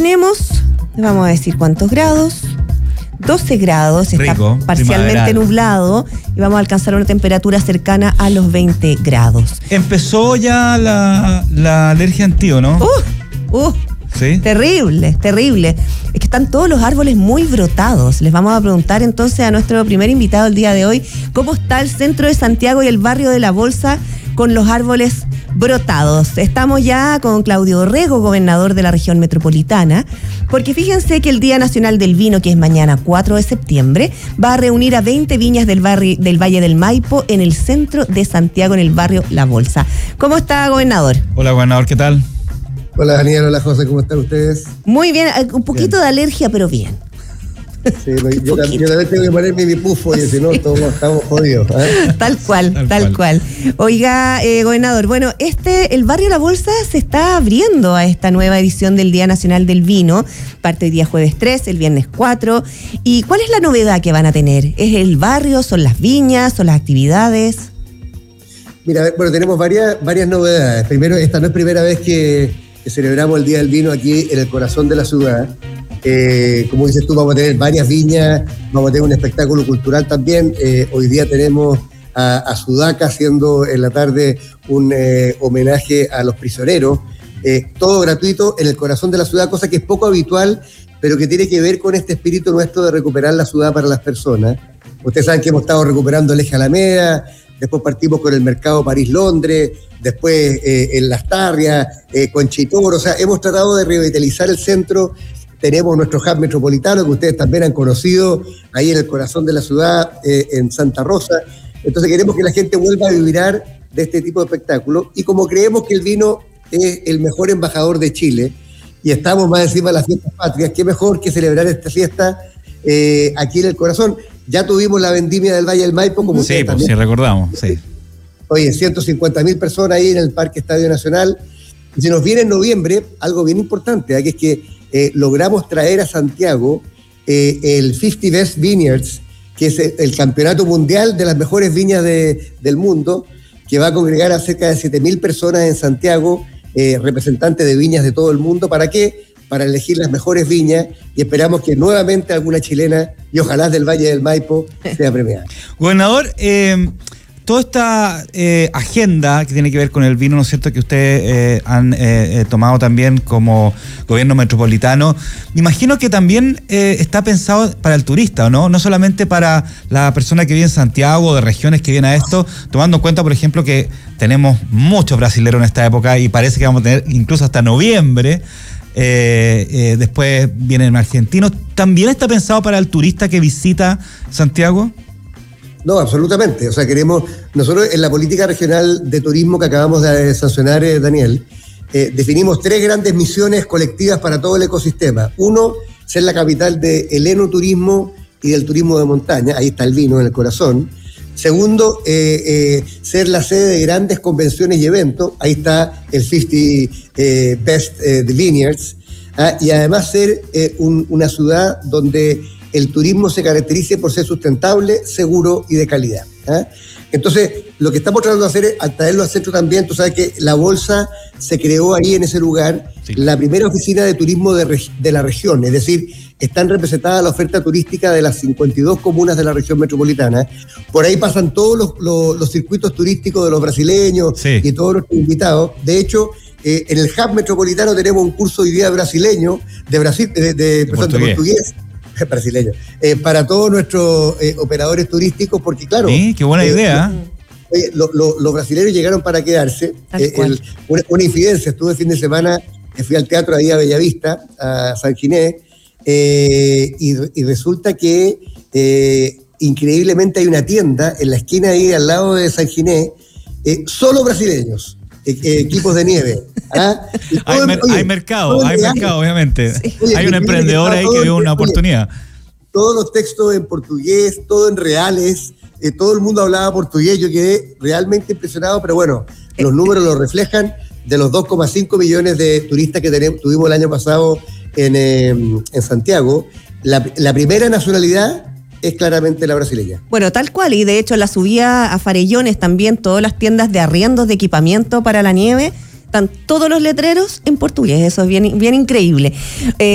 tenemos, vamos a decir cuántos grados, 12 grados, está rico, parcialmente primaveral, nublado y vamos a alcanzar una temperatura cercana a los 20 grados. Empezó ya la alergia en ti, ¿o no? ¿Sí? Terrible. Es que están todos los árboles muy brotados. Les vamos a preguntar entonces a nuestro primer invitado el día de hoy cómo está el centro de Santiago y el barrio de La Bolsa con los árboles brotados. Estamos ya con Claudio Orrego, gobernador de la región metropolitana, porque fíjense que el Día Nacional del Vino, que es mañana 4 de septiembre, va a reunir a 20 viñas del Valle del Maipo en el centro de Santiago, en el barrio La Bolsa. ¿Cómo está, gobernador? Hola, gobernador, ¿qué tal? Hola Daniel, hola José, ¿cómo están ustedes? Muy bien, un poquito de alergia, pero bien. Sí, yo también tengo que ponerme mi pufo y si no, estamos jodidos. Tal cual. Oiga, gobernador, bueno, el barrio La Bolsa se está abriendo a esta nueva edición del Día Nacional del Vino. Parte el día jueves 3, el viernes 4. ¿Y cuál es la novedad que van a tener? ¿Es el barrio, son las viñas, son las actividades? Mira, bueno, tenemos varias novedades. Primero, esta no es primera vez que celebramos el Día del Vino aquí en el corazón de la ciudad. Como dices tú, vamos a tener varias viñas, vamos a tener un espectáculo cultural también. Hoy día tenemos a Sudaca haciendo en la tarde un homenaje a los prisioneros. Todo gratuito en el corazón de la ciudad, cosa que es poco habitual, pero que tiene que ver con este espíritu nuestro de recuperar la ciudad para las personas. Ustedes saben que hemos estado recuperando el eje Alameda, después partimos con el mercado París-Londres, después en Las Tarrias, Conchitoro, o sea, hemos tratado de revitalizar el centro. Tenemos nuestro hub metropolitano, que ustedes también han conocido, ahí en el corazón de la ciudad, en Santa Rosa. Entonces queremos que la gente vuelva a vibrar de este tipo de espectáculos, y como creemos que el vino es el mejor embajador de Chile, y estamos más encima de las fiestas patrias, qué mejor que celebrar esta fiesta aquí en el corazón. Ya tuvimos la vendimia del Valle del Maipo, como sí, pues sí, recordamos, sí. Oye, 150.000 personas ahí en el Parque Estadio Nacional. Y se nos viene en noviembre algo bien importante, que es que logramos traer a Santiago el 50 Best Vineyards, que es el campeonato mundial de las mejores viñas del mundo, que va a congregar a cerca de 7.000 personas en Santiago, representantes de viñas de todo el mundo. ¿Para qué? Para elegir las mejores viñas, y esperamos que nuevamente alguna chilena, y ojalá del Valle del Maipo, sea premiada. Gobernador, toda esta agenda que tiene que ver con el vino, ¿no es cierto?, que ustedes han tomado también como gobierno metropolitano, me imagino que también está pensado para el turista, ¿no? No solamente para la persona que vive en Santiago o de regiones que viene a esto, tomando en cuenta, por ejemplo, que tenemos muchos brasileros en esta época y parece que vamos a tener incluso hasta noviembre. Después vienen argentinos. ¿También está pensado para el turista que visita Santiago? No, absolutamente. O sea, nosotros en la política regional de turismo que acabamos de sancionar, Daniel, definimos 3 grandes misiones colectivas para todo el ecosistema. Uno, ser la capital del enoturismo y del turismo de montaña. Ahí está el vino en el corazón. Segundo, ser la sede de grandes convenciones y eventos. Ahí está el 50 Best Vineyards. Y además ser una ciudad donde el turismo se caracterice por ser sustentable, seguro y de calidad. Entonces, lo que estamos tratando de hacer es al traerlo al centro también. Tú sabes que La Bolsa se creó ahí en ese lugar, sí, la primera oficina de turismo de la región, es decir, están representadas la oferta turística de las 52 comunas de la región metropolitana. Por ahí pasan todos los circuitos turísticos de los brasileños, sí, y todos los invitados. De hecho, en el hub metropolitano tenemos un curso hoy día brasileño, de portugués brasileño, para todos nuestros operadores turísticos, porque claro... Sí, qué buena idea. Los brasileños llegaron para quedarse. Una infidencia, estuve el fin de semana, fui al teatro ahí a Bellavista, a San Ginés, y resulta que increíblemente hay una tienda en la esquina ahí al lado de San Ginés, solo brasileños, equipos de nieve. Hay mercado, obviamente. Sí. Hay un emprendedor ahí que vio una oportunidad. Todos los textos en portugués, todo en reales, todo el mundo hablaba portugués. Yo quedé realmente impresionado, pero bueno, los números lo reflejan. De los 2,5 millones de turistas que tuvimos el año pasado en Santiago, la primera nacionalidad es claramente la brasileña. Bueno, tal cual, y de hecho la subida a Farellones también, todas las tiendas de arriendos de equipamiento para la nieve, están todos los letreros en portugués, eso es bien increíble.